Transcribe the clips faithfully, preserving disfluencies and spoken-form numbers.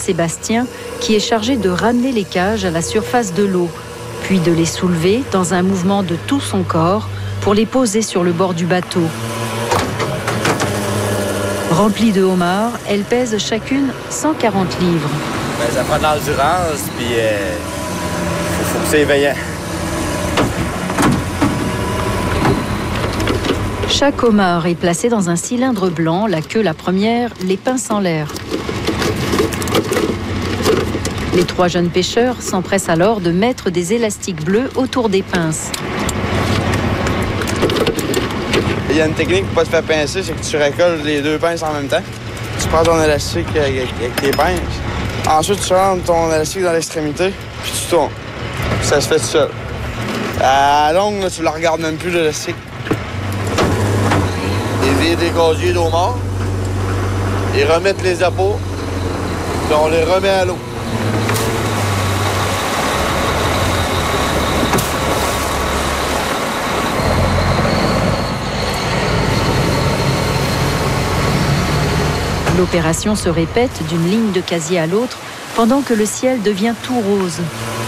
Sébastien, qui est chargé de ramener les cages à la surface de l'eau, puis de les soulever dans un mouvement de tout son corps pour les poser sur le bord du bateau. Remplies de homards, elles pèsent chacune cent quarante livres. Ben, ça prend de l'endurance, puis euh, faut, faut que c'est éveillant. Chaque homard est placé dans un cylindre blanc, la queue la première, les pinces en l'air. Les trois jeunes pêcheurs s'empressent alors de mettre des élastiques bleus autour des pinces. Il y a une technique pour ne pas te faire pincer, c'est que tu récoltes les deux pinces en même temps. Tu prends ton élastique avec, avec tes pinces. Ensuite, tu rentres ton élastique dans l'extrémité, puis tu tournes. Puis ça se fait tout seul. À la longue, là, tu ne la regardes même plus, l'élastique. Ils vident les casiers d'eau mort, ils remettent les appâts, puis on les remet à l'eau. L'opération se répète d'une ligne de casier à l'autre pendant que le ciel devient tout rose.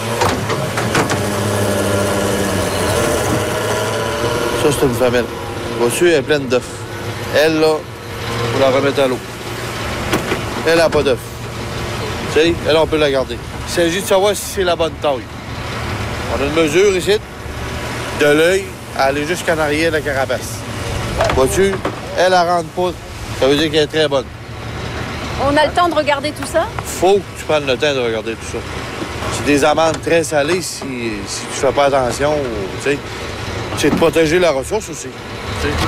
Ça, c'est une femelle. Vois-tu, elle est pleine d'œufs. Elle, là, faut la remettre à l'eau. Elle n'a pas d'œufs. Tu sais, elle, on peut la garder. Il s'agit de savoir si c'est la bonne taille. On a une mesure ici, de l'œil, à aller jusqu'en arrière de la carapace. Vois-tu, elle, elle rentre pas. Ça veut dire qu'elle est très bonne. On a le temps de regarder tout ça? Faut que tu prennes le temps de regarder tout ça. C'est des amandes très salées si, si tu fais pas attention. Tu sais, c'est de protéger la ressource aussi. Tu sais.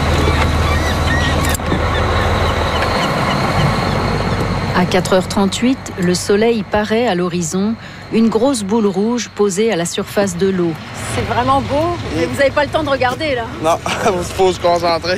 À quatre heures trente-huit, le soleil paraît à l'horizon, une grosse boule rouge posée à la surface de l'eau. C'est vraiment beau, mais vous n'avez pas le temps de regarder, là. Non, il faut se concentrer.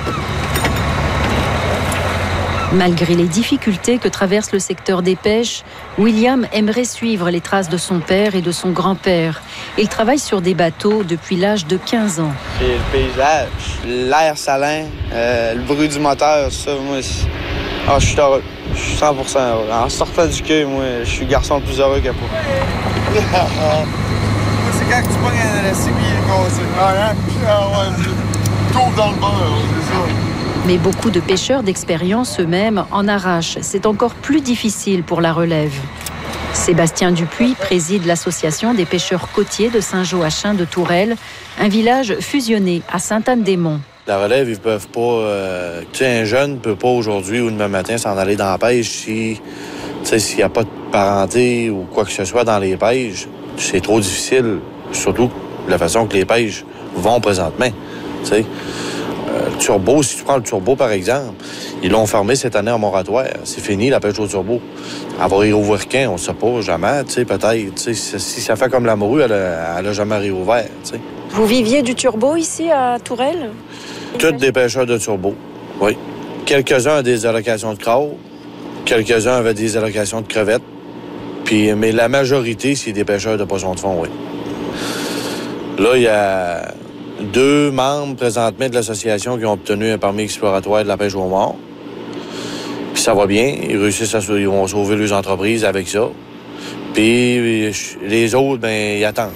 Malgré les difficultés que traverse le secteur des pêches, William aimerait suivre les traces de son père et de son grand-père. Il travaille sur des bateaux depuis l'âge de quinze ans. C'est le paysage, l'air salin, euh, le bruit du moteur, ça, moi, ah, je suis heureux. Je suis cent pour cent heureux. En sortant du quai, moi, je suis le garçon le plus heureux qu'il y a pas. C'est quand tu pognes un élastique et il est cassé. Ah, ouais, tout dans le beurre, c'est ça. Mais beaucoup de pêcheurs d'expérience eux-mêmes en arrachent. C'est encore plus difficile pour la relève. Sébastien Dupuis préside l'association des pêcheurs côtiers de Saint-Joachim de Tourelle, un village fusionné à Sainte-Anne-des-Monts. La relève, ils peuvent pas... Euh, tu sais, un jeune ne peut pas aujourd'hui ou demain matin s'en aller dans la pêche si, tu sais, s'il n'y a pas de parenté ou quoi que ce soit dans les pêches. C'est trop difficile, surtout de la façon que les pêches vont présentement, tu sais. Euh, le turbo, si tu prends le turbo, par exemple, ils l'ont fermé cette année en moratoire. C'est fini, la pêche au turbo. Elle va réouvrir quand? On ne sait pas, jamais, tu sais, peut-être. Tu sais, si ça fait comme la morue, elle n'a jamais réouvert, tu sais. Vous viviez du turbo ici à Tourelle? Tous des pêcheurs de turbo, oui. Quelques-uns avaient des allocations de crabe, quelques-uns avaient des allocations de crevettes, puis, mais la majorité, c'est des pêcheurs de poissons de fond, oui. Là, il y a deux membres présentement de l'association qui ont obtenu un permis exploratoire de la pêche au mort. Puis ça va bien, ils réussissent à ils vont sauver leurs entreprises avec ça. Puis les autres, ben ils attendent.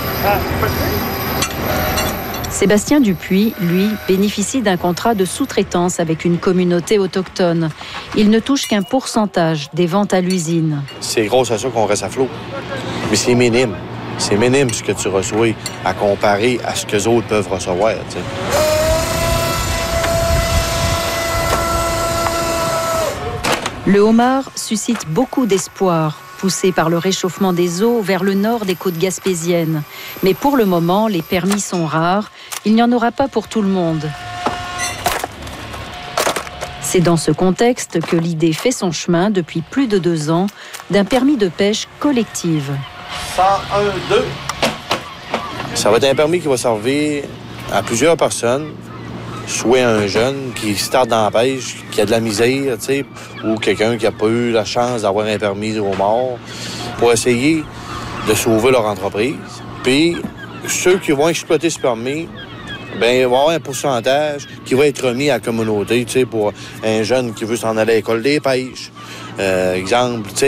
Sébastien Dupuis, lui, bénéficie d'un contrat de sous-traitance avec une communauté autochtone. Il ne touche qu'un pourcentage des ventes à l'usine. C'est gros à ça qu'on reste à flot. Mais c'est minime. C'est minime ce que tu reçois à comparer à ce que les autres peuvent recevoir. T'sais. Le homard suscite beaucoup d'espoir, poussé par le réchauffement des eaux vers le nord des côtes gaspésiennes. Mais pour le moment, les permis sont rares. Il n'y en aura pas pour tout le monde. C'est dans ce contexte que l'idée fait son chemin depuis plus de deux ans d'un permis de pêche collective. cent un deux. Ça va être un permis qui va servir à plusieurs personnes, soit un jeune qui starte dans la pêche, qui a de la misère, tu sais, ou quelqu'un qui n'a pas eu la chance d'avoir un permis au mort, pour essayer de sauver leur entreprise. Puis, ceux qui vont exploiter ce permis, bien, il va y avoir un pourcentage qui va être remis à la communauté, tu sais, pour un jeune qui veut s'en aller à l'école des pêches. Euh, exemple, tu sais,